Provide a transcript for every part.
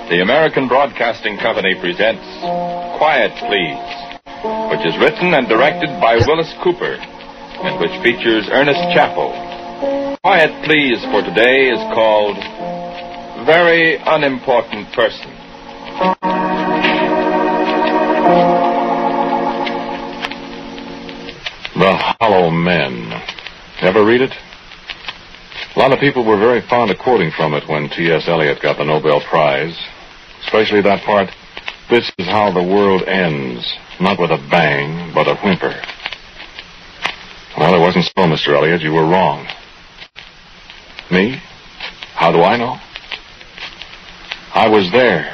The American Broadcasting Company presents Quiet Please, which is written and directed by Willis Cooper, and which features Ernest Chappell. Quiet Please for today is called Very Unimportant Person. The Hollow Men. Ever read it? A lot of people were very fond of quoting from it when T.S. Eliot got the Nobel Prize. Especially that part, "This is how the world ends, not with a bang, but a whimper." Well, it wasn't so, Mr. Eliot. You were wrong. Me? How do I know? I was there.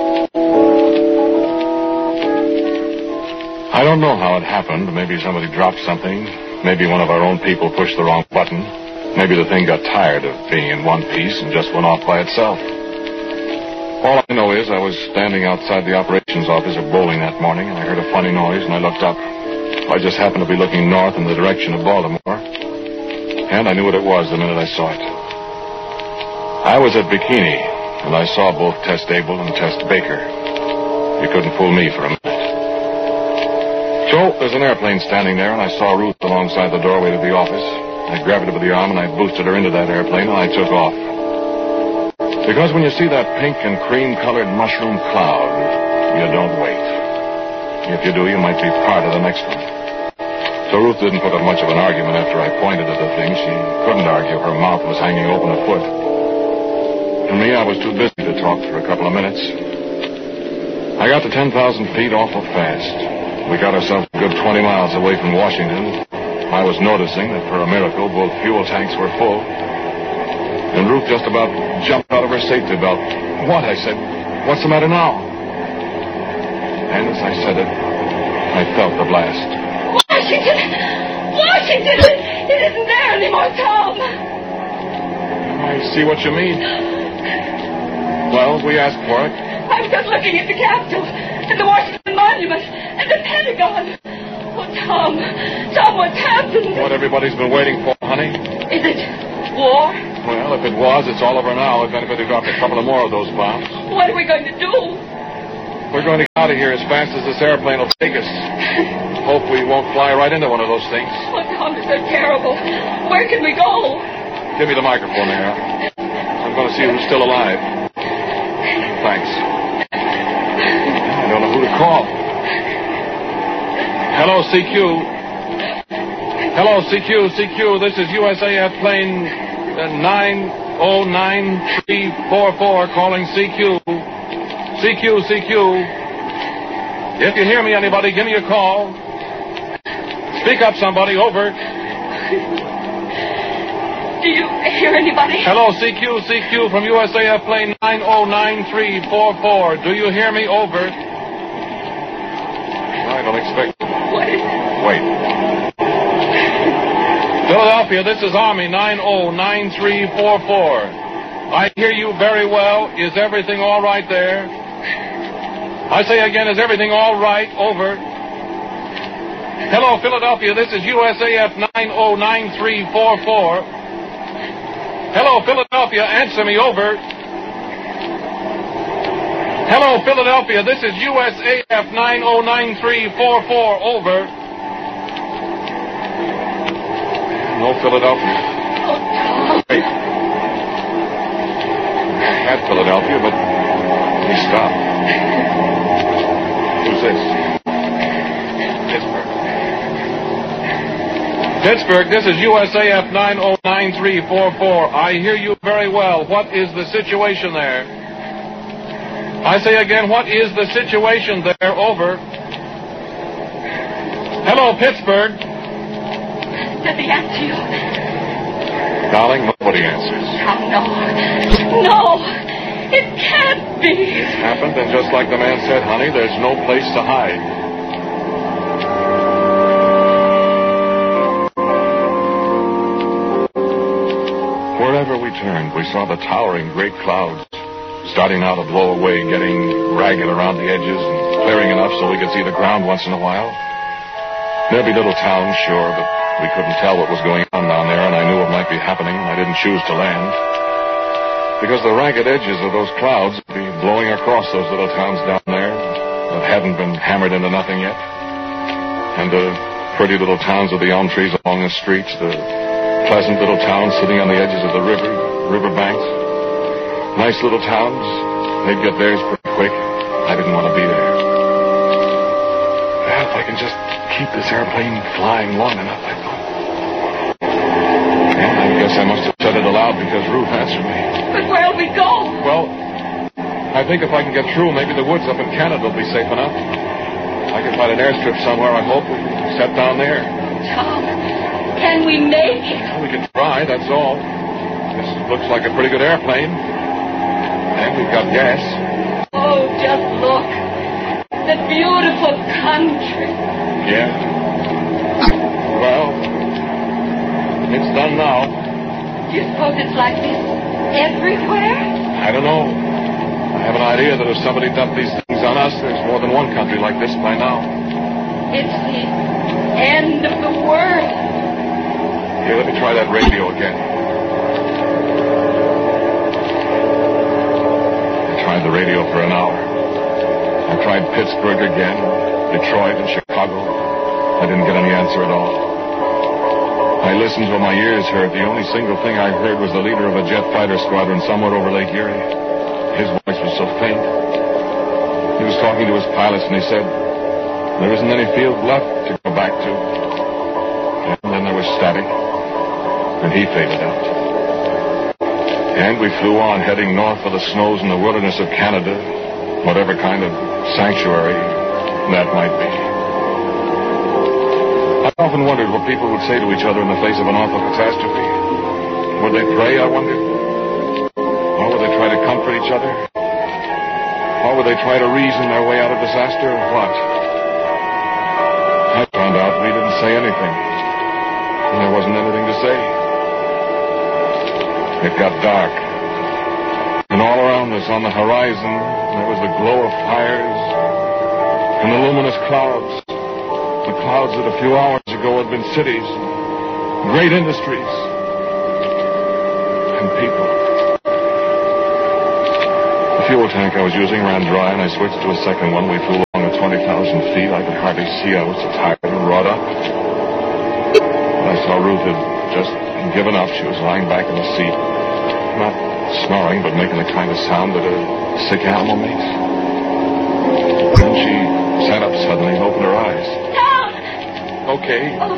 I don't know how it happened. Maybe somebody dropped something. Maybe one of our own people pushed the wrong button. Maybe the thing got tired of being in one piece and just went off by itself. All I know is I was standing outside the operations office of Bowling that morning, and I heard a funny noise, and I looked up. I just happened to be looking north in the direction of Baltimore, and I knew what it was the minute I saw it. I was at Bikini, and I saw both Tess Dable and Tess Baker. You couldn't fool me for a minute. So, there's an airplane standing there, and I saw Ruth alongside the doorway to the office. I grabbed her by the arm, and I boosted her into that airplane, and I took off. Because when you see that pink and cream-colored mushroom cloud, you don't wait. If you do, you might be part of the next one. So Ruth didn't put up much of an argument after I pointed at the thing. She couldn't argue. Her mouth was hanging open a foot. For me, I was too busy to talk for a couple of minutes. I got to 10,000 feet awful fast. We got ourselves a good 20 miles away from Washington. I was noticing that, for a miracle, both fuel tanks were full. And Ruth just about jumped out of her safety belt. "What?" I said. "What's the matter now?" And as I said it, I felt the blast. Washington! Washington! It isn't there anymore, Tom! I see what you mean. Well, we asked for it. I was just looking at the Capitol, and the Washington Monument, and the Pentagon. Oh, Tom, what's happened? What everybody's been waiting for, honey. Is it war? Well, if it was, it's all over now. If anybody dropped a couple of more of those bombs. What are we going to do? We're going to get out of here as fast as this airplane will take us. Hope we won't fly right into one of those things. Oh, Tom, it's so terrible. Where can we go? Give me the microphone there. I'm going to see who's still alive. Thanks. I don't know who to call. Hello, CQ. Hello, CQ. This is USAF plane 909344 calling CQ. CQ. If you hear me, anybody, give me a call. Speak up, somebody. Over. Do you hear anybody? Hello, CQ from USAF plane 909344. Do you hear me? Over. I don't expect... What is it? Wait. Philadelphia, this is Army 909344. I hear you very well. Is everything all right there? I say again, is everything all right? Over. Hello, Philadelphia, this is USAF 909344. Hello, Philadelphia, answer me. Over. Hello, Philadelphia, this is USAF 909344. Over. No, Philadelphia. Oh, Tom. Wait. I had Philadelphia, but he stopped. Who's this? Pittsburgh, this is USAF 909344. I hear you very well. What is the situation there? I say again, what is the situation there? Over. Hello, Pittsburgh. Does he answer you? Darling, nobody answers. Oh, no. It can't be. It's happened, and just like the man said, honey, there's no place to hide. Wherever we turned, we saw the towering great clouds starting now to blow away, getting ragged around the edges and clearing enough so we could see the ground once in a while. There'd be little towns, sure, but we couldn't tell what was going on down there, and I knew what might be happening, and I didn't choose to land. Because the ragged edges of those clouds would be blowing across those little towns down there that hadn't been hammered into nothing yet. And the pretty little towns with the elm trees along the streets, the pleasant little towns sitting on the edges of the river banks. Nice little towns. They'd get theirs pretty quick. I didn't want to be there. Well, if I can just keep this airplane flying long enough, I thought. And I guess I must have said it aloud because Ruth answered me. But where'll we go? Well, I think if I can get through, maybe the woods up in Canada will be safe enough. I can find an airstrip somewhere, I hope. We can set down there. Tom, can we make it? Well, we can try, that's all. This looks like a pretty good airplane. And we've got gas. Oh, just look. The beautiful country. Yeah. Well, it's done now. Do you suppose it's like this everywhere? I don't know. I have an idea that if somebody dumped these things on us, there's more than one country like this by now. It's the end of the world. Here, let me try that radio again. I tried the radio for an hour. I tried Pittsburgh again, Detroit and Chicago. I didn't get any answer at all. I listened till my ears hurt. The only single thing I heard was the leader of a jet fighter squadron somewhere over Lake Erie. His voice was so faint. He was talking to his pilots, and he said, there isn't any field left to go back to. And then there was static, and he faded out. And we flew on, heading north for the snows and the wilderness of Canada, whatever kind of sanctuary that might be. I often wondered what people would say to each other in the face of an awful catastrophe. Would they pray, I wondered? Or would they try to comfort each other? Or would they try to reason their way out of disaster, or what? I found out we didn't say anything. And there wasn't anything to say. It got dark. And all around us on the horizon, there was the glow of fires and the luminous clouds. The clouds that a few hours ago had been cities, great industries, and people. The fuel tank I was using ran dry, and I switched to a second one. We flew along at 20,000 feet. I could hardly see. I was so tired and wrought up. When I saw Ruth had just given up, she was lying back in the seat, not snoring, but making the kind of sound that a sick animal makes. Then she sat up suddenly and opened her eyes. Okay. Oh,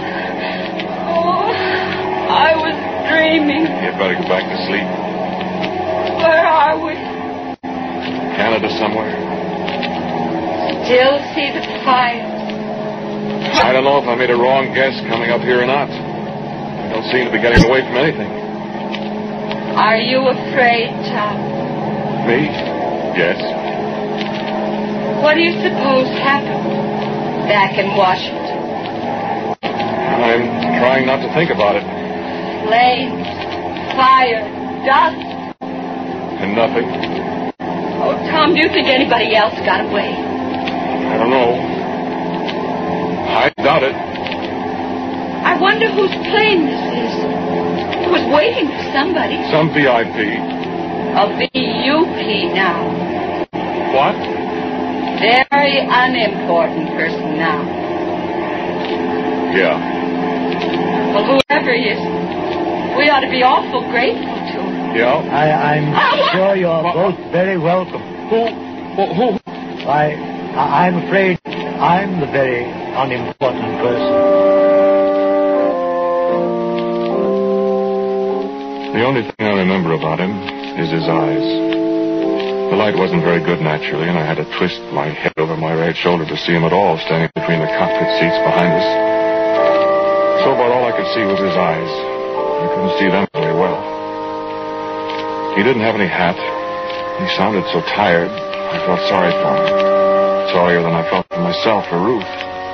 I was dreaming. You'd better go back to sleep. Where are we? Canada somewhere. Still see the fire. I don't know if I made a wrong guess coming up here or not. I don't seem to be getting away from anything. Are you afraid, Tom? Me? Yes. What do you suppose happened back in Washington? I'm trying not to think about it. Flames, fire, dust. And nothing. Oh, Tom, do you think anybody else got away? I don't know. I doubt it. I wonder whose plane this is. It was waiting for somebody. Some VIP. A VUP now. What? Very unimportant person now. Yeah. Well, whoever he is, we ought to be awful grateful to him. Yeah? I'm sure you're both very welcome. Who? I'm afraid I'm the very unimportant person. The only thing I remember about him is his eyes. The light wasn't very good, naturally, and I had to twist my head over my right shoulder to see him at all, standing between the cockpit seats behind us. So about all I could see was his eyes. I couldn't see them very well. He didn't have any hat. He sounded so tired, I felt sorry for him. Sorrier than I felt for myself or Ruth.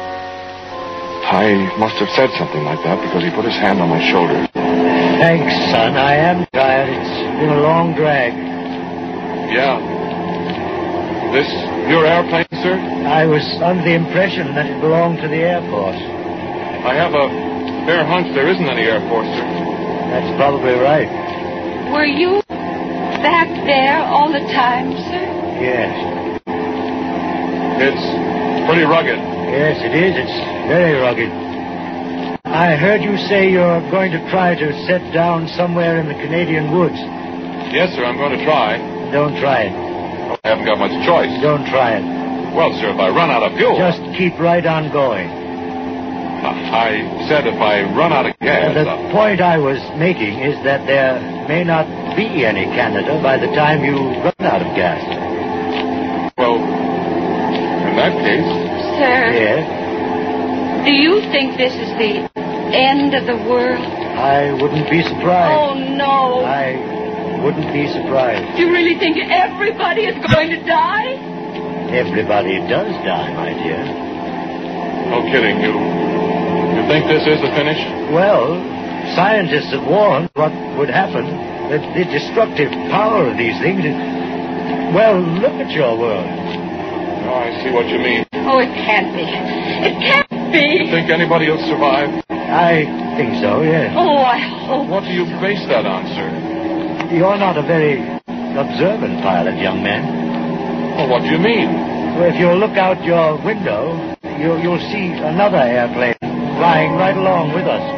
I must have said something like that because he put his hand on my shoulder. Thanks, son. I am tired. It's been a long drag. Yeah. This your airplane, sir? I was under the impression that it belonged to the Air Force. I have a fair hunch there isn't any Air Force, sir. That's probably right. Were you back there all the time, sir? Yes. It's pretty rugged. Yes, it is. It's very rugged. I heard you say you're going to try to set down somewhere in the Canadian woods. Yes, sir, I'm going to try. Don't try it. I haven't got much choice. Don't try it. Well, sir, if I run out of fuel... Just keep right on going. I said if I run out of gas... The point I was making is that there may not be any Canada by the time you run out of gas. Well, in that case... Sir, Yes? do you think this is the end of the world? I wouldn't be surprised. Oh, no. I wouldn't be surprised. Do you really think everybody is going to die? Everybody does die, my dear. No kidding, you think this is the finish? Well, scientists have warned what would happen. The destructive power of these things is... Well, look at your world. Oh, I see what you mean. Oh, it can't be. It can't You be. think anybody will survive? I think so, yes. Oh, I hope. What do you base that on, sir? You're not a very observant pilot, young man. Well, what do you mean? Well, if you'll look out your window, you'll see another airplane flying right along with us.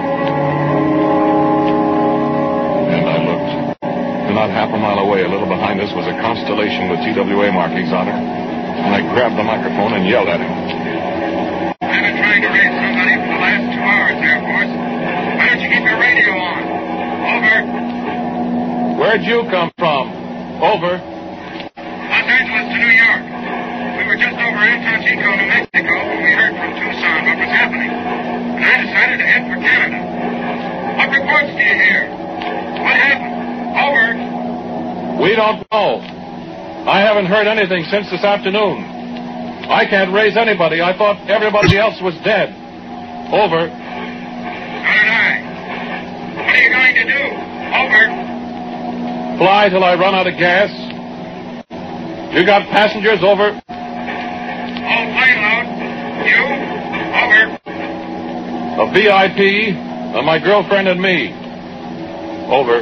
And I looked. And not half a mile away, a little behind us, was a Constellation with TWA markings on her. And I grabbed the microphone and yelled at him. I've been trying to raise somebody for the last 2 hours, Air Force. Why don't you keep your radio on? Over. Where'd you come from? Over. Los Angeles to New York. We were just over Antonchico, New Mexico, when we heard from Tucson what was happening. And I decided to head for Canada. What reports do you hear? What happened? Over. We don't know. I haven't heard anything since this afternoon. I can't raise anybody. I thought everybody else was dead. Over. So did I. What are you going to do? Over. Fly till I run out of gas. You got passengers? Over. All plane load. You? Over. A VIP, my girlfriend and me. Over.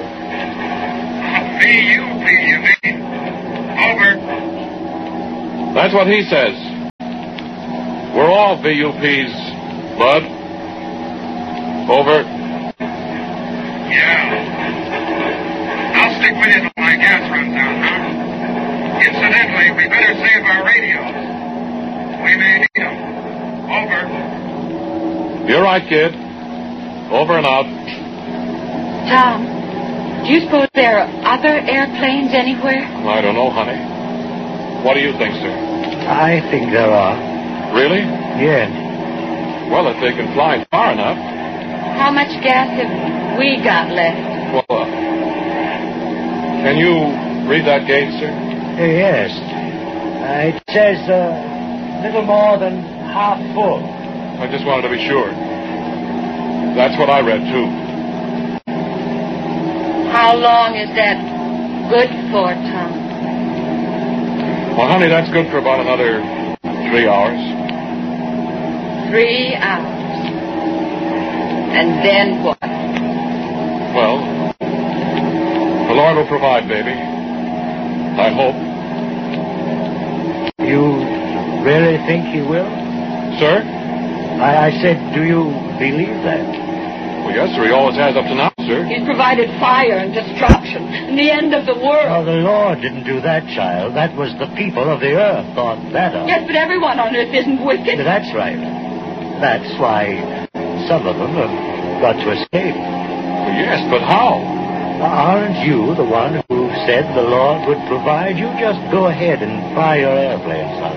VUP, you mean? Over. That's what he says. We're all VUPs, Bud. Over. Yeah. I'll stick with you till my gas runs out, huh? Incidentally, we better save our radios. We may need them. Over. You're right, kid. Over and out. Tom, do you suppose there are other airplanes anywhere? I don't know, honey. What do you think, sir? I think there are. Really? Yes. Well, if they can fly far enough. How much gas have we got left? Well, can you read that gauge, sir? Yes. It says little more than half full. I just wanted to be sure. That's what I read, too. How long is that good for, Tom? Well, honey, that's good for about another 3 hours. 3 hours. And then what? Well, the Lord will provide, baby. I hope. You really think he will? Sir? I said, do you believe that? Well, yes, sir. He always has up to now, sir. He's provided fire and destruction and the end of the Well, world. the Lord didn't do that, child. That was the people of the earth thought that of. Yes, but everyone on earth isn't wicked. That's right. That's why some of them have got to escape. Well, yes, but how? Aren't you the one who said the Lord would provide? You just go ahead and fly your airplane, son.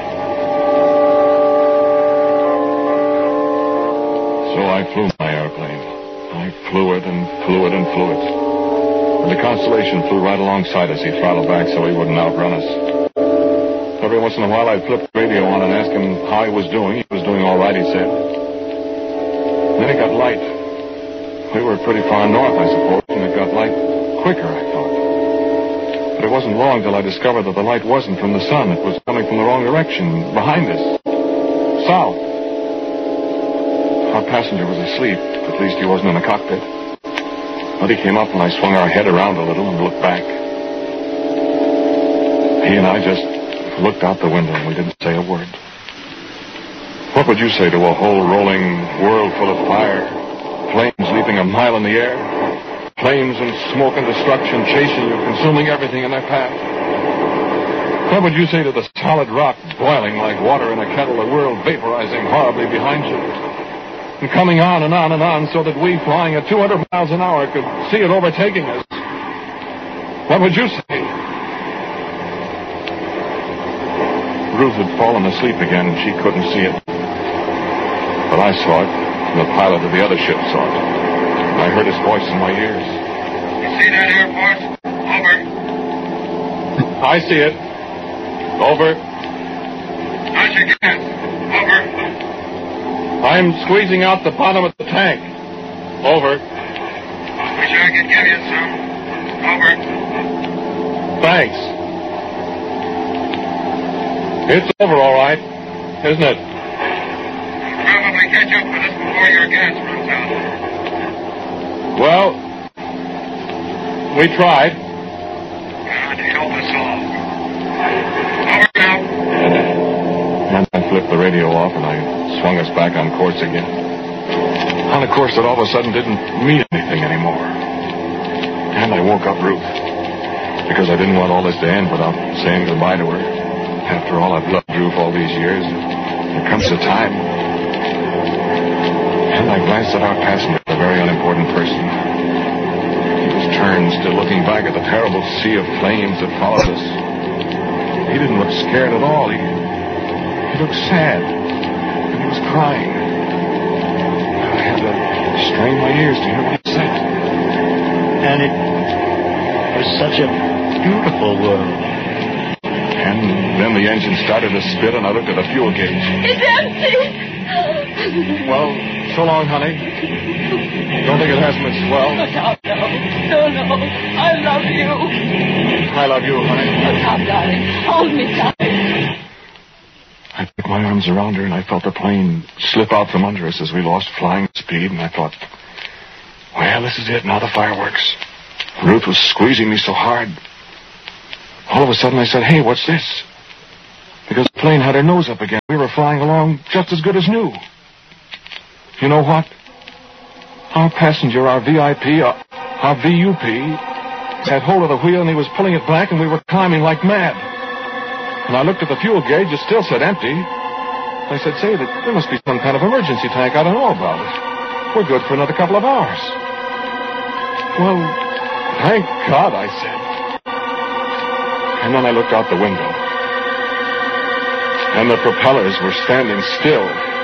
So I flew my airplane. I flew it and flew it and flew it. And the Constellation flew right alongside us. He throttled back so he wouldn't outrun us. Every once in a while, I'd flip the radio on and ask him how he was doing. He was doing all right, he said. Then it got light. We were pretty far north, I suppose, and it got light quicker, I thought. But it wasn't long till I discovered that the light wasn't from the sun. It was coming from the wrong direction, behind us. South. Our passenger was asleep. At least he wasn't in the cockpit. But he came up and I swung our head around a little and looked back. He and I just looked out the window and we didn't say a word. What would you say to a whole rolling world full of fire? Flames leaping a mile in the air? Flames and smoke and destruction chasing you, consuming everything in their path? What would you say to the solid rock boiling like water in a kettle, the world vaporizing horribly behind you? And coming on and on and on so that we, flying at 200 miles an hour, could see it overtaking us. What would you say? Ruth had fallen asleep again and she couldn't see it. But I saw it, and the pilot of the other ship saw it. And I heard his voice in my ears. You see that, Air Force? Over. I see it. Over. How's your gas? Over. I'm squeezing out the bottom of the tank. Over. Wish I could give you some. Over. Thanks. It's over all right, isn't it? Probably catch up with us before your gas runs out. Well, we tried. God help us all. Over now. And I flipped the radio off and I swung us back on course again. On a course that all of a sudden didn't mean anything anymore. And I woke up Ruth. Because I didn't want all this to end without saying goodbye to her. After all, I've loved Ruth all these years. There comes a time. And I glanced at our passenger, a very unimportant person. He was turned, still looking back at the terrible sea of flames that followed us. He didn't look scared at all. He looked sad. And he was crying. I had to strain my ears to hear what he said. And it was such a beautiful world. And then the engine started to spit, and I looked at the fuel gauge. It's empty. Well, so long, honey. Don't think it has much swell. Oh, Tom, no. I love you. I love you, honey. Oh, Tom, darling, hold me tight. I put my arms around her, and I felt the plane slip out from under us as we lost flying speed, and I thought, well, this is it, now the fireworks. Ruth was squeezing me so hard. All of a sudden, I said, hey, what's this? Because the plane had her nose up again. We were flying along just as good as new. You know what? Our passenger, our VIP, our VUP, had hold of the wheel, and he was pulling it back, and we were climbing like mad. And I looked at the fuel gauge. It still said empty. I said, say, there must be some kind of emergency tank. I don't know about it. We're good for another couple of hours. Well, thank God, I said. And then I looked out the window. And the propellers were standing still.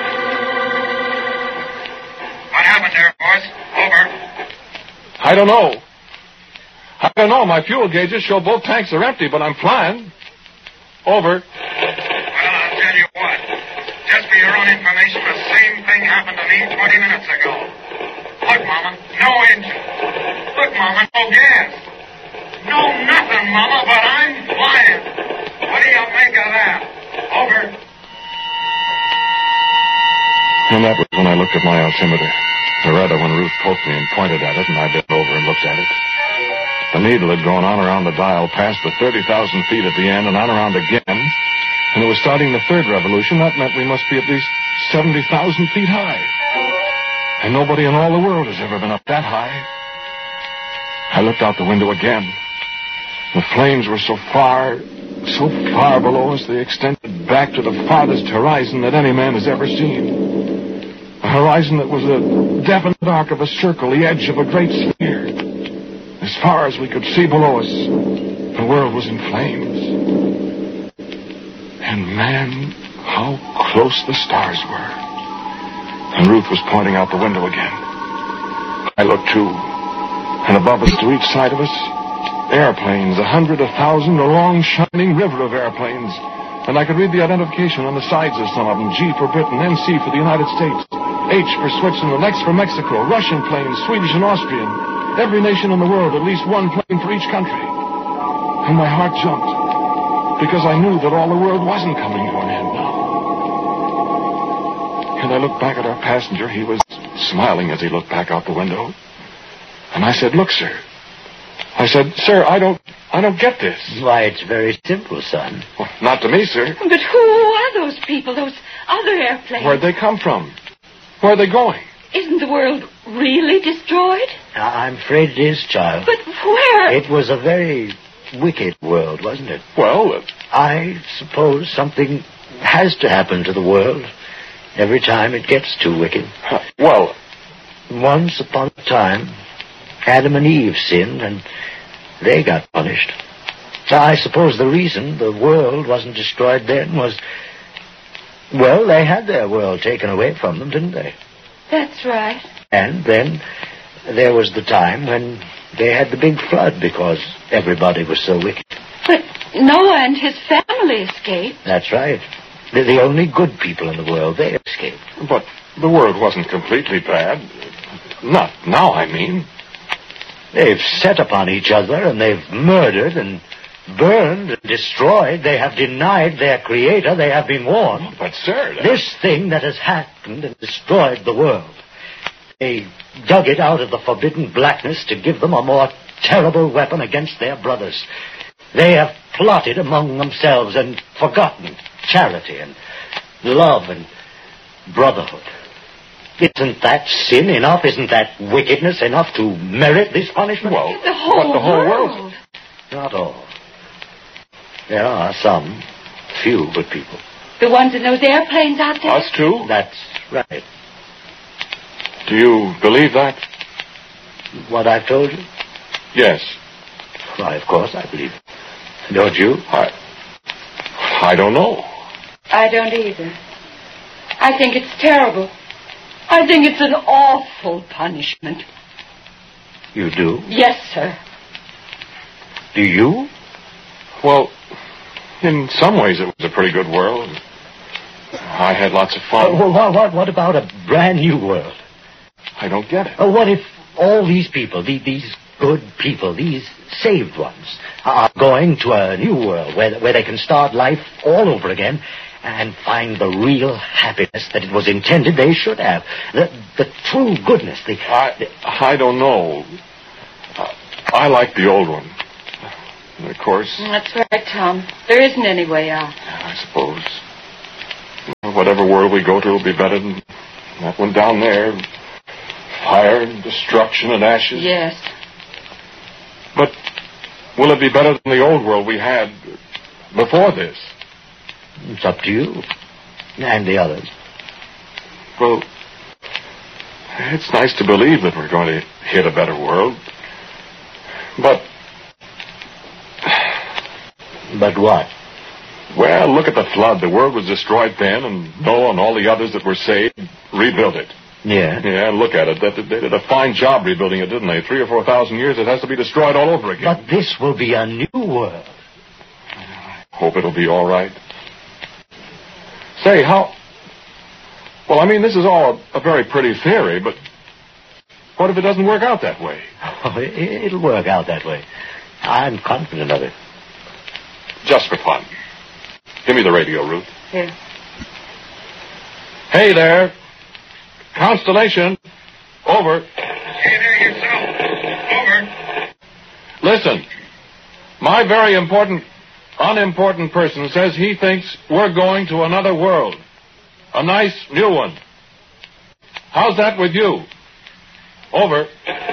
What happened, Air Force? Over. I don't know. My fuel gauges show both tanks are empty, but I'm flying. Over. Well, I'll tell you what. Just for your own information, the same thing happened to me 20 minutes ago. Look, Mama, no engine. Look, Mama, no gas. No nothing, Mama, but I'm flying. What do you make of that? Over. And that was when I looked at my altimeter. Or rather, when Ruth poked me and pointed at it, and I bent over and looked at it. The needle had gone on around the dial, past the 30,000 feet at the end, and on around again. And it was starting the third revolution. That meant we must be at least 70,000 feet high. And nobody in all the world has ever been up that high. I looked out the window again. The flames were so far below us, they extended back to the farthest horizon that any man has ever seen. A horizon that was a definite arc of a circle, the edge of a great sphere. As far as we could see below us, the world was in flames. And man, how close the stars were. And Ruth was pointing out the window again. I looked too. And above us, to each side of us, airplanes, 100, 1,000, a long shining river of airplanes. And I could read the identification on the sides of some of them. G for Britain, NC for the United States, H for Switzerland, X for Mexico, Russian planes, Swedish and Austrian. Every nation in the world, at least one plane for each country. And my heart jumped, because I knew that all the world wasn't coming to an end now. And I looked back at our passenger. He was smiling as he looked back out the window. And I said, look, sir. I said, sir, I don't I don't get this. Why, it's very simple, son. Well, not to me, sir. But who are those people, those other airplanes? Where'd they come from? Where are they going? Isn't the world really destroyed? I'm afraid it is, child. But where? It was a very wicked world, wasn't it? Well, I suppose something has to happen to the world every time it gets too wicked. well, Once upon a time, Adam and Eve sinned, and they got punished. So I suppose the reason the world wasn't destroyed then was, well, they had their world taken away from them, didn't they? That's right. And then there was the time when they had the big flood because everybody was so wicked. But Noah and his family escaped. That's right. They're the only good people in the world. They escaped. but the world wasn't completely bad. Not now, I mean. They've set upon each other, and they've murdered and burned and destroyed. They have denied their creator. They have been warned. But, sir... This thing that has happened and destroyed the world, they dug it out of the forbidden blackness to give them a more terrible weapon against their brothers. They have plotted among themselves and forgotten charity and love and brotherhood. Isn't that sin enough? Isn't that wickedness enough to merit this punishment? Well, The whole, but the whole world... Not all. There are some few good people. The ones in those airplanes out there? Us too? That's right. Do you believe that? What I've told you? Yes. Why, of course I believe it. Don't you? I don't know. I don't either. I think it's terrible. I think it's an awful punishment. You do? Yes, sir. Do you? Well, in some ways it was a pretty good world. I had lots of fun. What about a brand new world? I don't get it. What if all these people, these good people, these saved ones, are going to a new world where they can start life all over again and find the real happiness that it was intended they should have? The true goodness. I don't know. I like the old one. And of course... That's right, Tom. There isn't any way out. I suppose. Whatever world we go to will be better than that one down there. Fire and destruction and ashes. Yes. But will it be better than the old world we had before this? It's up to you. And the others. Well, it's nice to believe that we're going to hit a better world. But what? Well, look at the flood. The world was destroyed then, and Noah and all the others that were saved rebuilt it. Yeah? Yeah, look at it. They did a fine job rebuilding it, didn't they? 3,000 or 4,000 years, it has to be destroyed all over again. But this will be a new world. I hope it'll be all right. Say, how... Well, I mean, this is all a very pretty theory, but what if it doesn't work out that way? Oh, it'll work out that way. I'm confident of it. Just for fun. Give me the radio, Ruth. Here. Hey there. Constellation. Over. Hey there yourself. Over. Listen. My very unimportant person says he thinks we're going to another world. A nice new one. How's that with you? Over.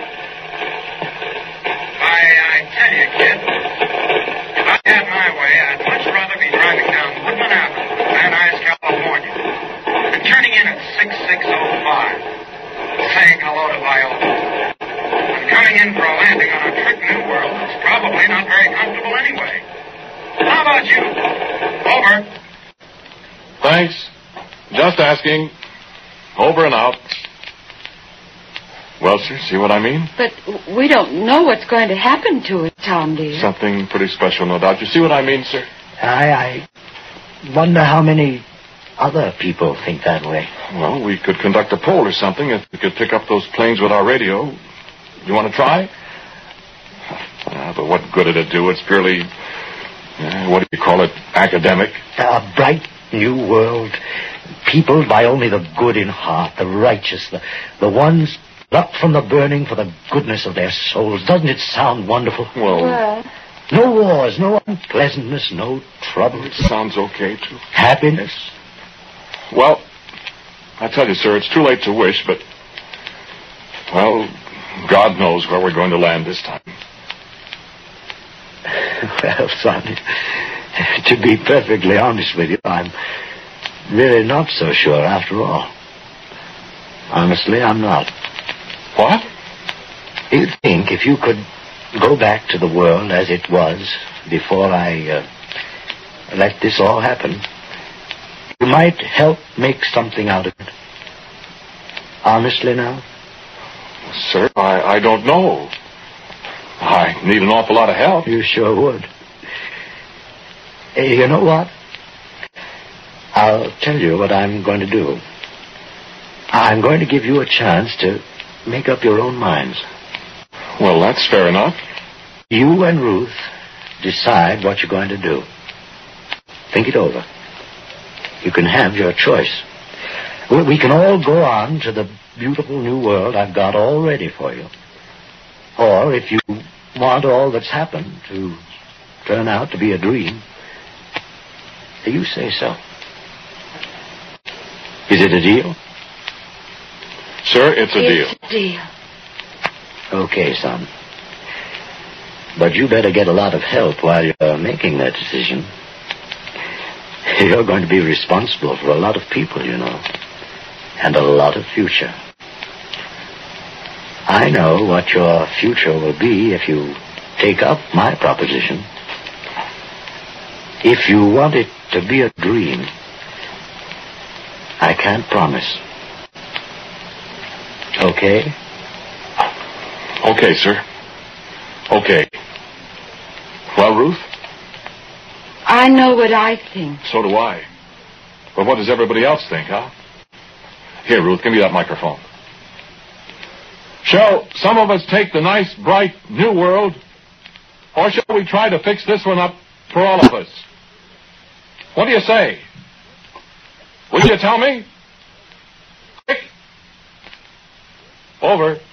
I tell you, kid, if I had my way, I'd much rather be driving down Woodland Avenue, Van Nuys, California, and turning in at 6605, saying hello to Viola, and coming in for a landing on a trick new world that's probably not very comfortable anyway. How about you? Over. Thanks. Just asking. Over and out. Well, sir, see what I mean? But we don't know what's going to happen to it, Tom, dear. Something pretty special, no doubt. You see what I mean, sir? I wonder how many other people think that way. Well, we could conduct a poll or something if we could pick up those planes with our radio. You want to try? But what good did it do? It's purely, what do you call it, academic. A bright new world, peopled by only the good in heart, the righteous, the ones plucked from the burning for the goodness of their souls. Doesn't it sound wonderful? Well, No wars, no unpleasantness, no trouble. It sounds okay, too. Happiness. Well, I tell you, sir, it's too late to wish, but, well, God knows where we're going to land this time. Well, son, to be perfectly honest with you, I'm really not so sure after all. Honestly, I'm not. What? You think if you could go back to the world as it was before I let this all happen, you might help make something out of it? Honestly now? Sir, I don't know. I need an awful lot of help. You sure would. Hey, you know what? I'll tell you what I'm going to do. I'm going to give you a chance to make up your own minds. Well, that's fair enough. You and Ruth decide what you're going to do. Think it over. You can have your choice. We can all go on to the beautiful new world I've got all ready for you. Or if you want all that's happened to turn out to be a dream, you say so. Is it a deal? Sir, it's a deal. It's a deal. Okay, son. But you better get a lot of help while you're making that decision. You're going to be responsible for a lot of people, you know. And a lot of future. I know what your future will be if you take up my proposition. If you want it to be a dream, I can't promise. Okay? Okay, sir. Okay. Well, Ruth? I know what I think. So do I. But what does everybody else think, huh? Here, Ruth, give me that microphone. Shall some of us take the nice, bright, new world, or shall we try to fix this one up for all of us? What do you say? Will you tell me? Quick. Over.